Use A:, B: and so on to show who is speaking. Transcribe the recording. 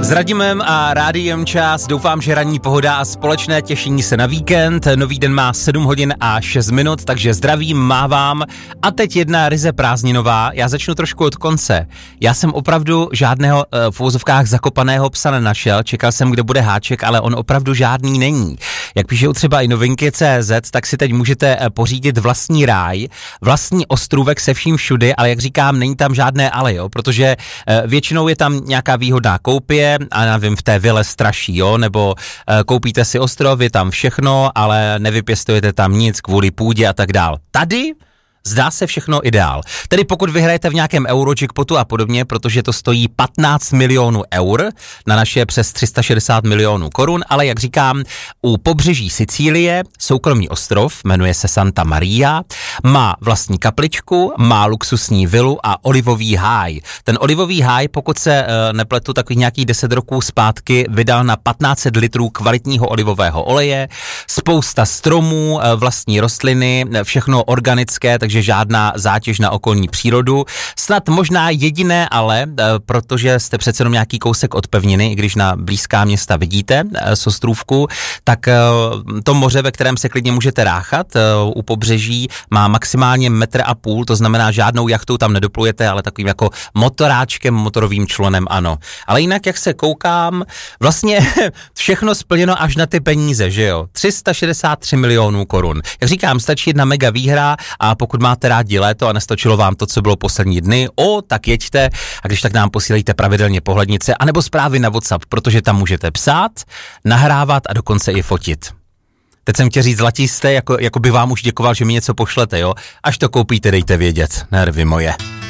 A: S Radimem a Rádiem Čas, doufám, že ranní pohoda a společné těšení se na víkend. Nový den má 7 hodin a 6 minut, takže zdravím, mávám. A teď jedna ryze prázdninová, já začnu trošku od konce. Já jsem opravdu žádného v uvozovkách zakopaného psa nenašel, čekal jsem, kde bude háček, ale on opravdu žádný není. Jak píšou třeba i novinky.cz, tak si teď můžete pořídit vlastní ráj, vlastní ostrůvek se vším všudy, ale jak říkám, není tam žádné ale, jo, protože většinou je tam nějaká výhodná koupě, a nevím, v té vile Straší, jo, nebo koupíte si ostrov, je tam všechno, ale nevypěstujete tam nic kvůli půdě a tak dál. Tady zdá se všechno ideál. Tedy pokud vyhrajete v nějakém Eurojackpotu a podobně, protože to stojí 15 milionů eur na naše přes 360 milionů korun, ale jak říkám, u pobřeží Sicílie soukromý ostrov, jmenuje se Santa Maria, má vlastní kapličku, má luxusní vilu a olivový háj. Ten olivový háj, pokud se nepletu, takových nějakých 10 roků zpátky vydal na 1500 litrů kvalitního olivového oleje, spousta stromů, vlastní rostliny, všechno organické, takže žádná zátěž na okolní přírodu. Snad možná jediné ale, protože jste přece jenom nějaký kousek od pevniny, i když na blízká města vidíte z ostrůvku, tak to moře, ve kterém se klidně můžete ráchat u pobřeží, má maximálně 1,5 m, to znamená žádnou jachtou tam nedoplujete, ale takovým jako motoráčkem, motorovým člunem, ano. Ale jinak, jak se koukám, vlastně všechno splněno až na ty peníze, že jo? 363 milionů korun. Jak říkám, stačí jedna mega výhra a pokud máte rádi léto a nestačilo vám to, co bylo poslední dny, tak jeďte a když tak nám posílejte pravidelně pohlednice anebo zprávy na WhatsApp, protože tam můžete psát, nahrávat a dokonce i fotit. Teď jsem chtěl říct zlatisté, jako by vám už děkoval, že mi něco pošlete, jo? Až to koupíte, dejte vědět, nervy moje.